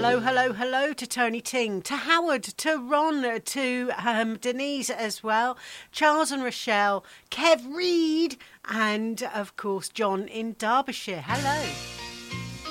Hello, hello, hello to Tony Ting, to Howard, to Ron, to Denise as well, Charles and Rochelle, Kev Reed, and of course John in Derbyshire. Hello.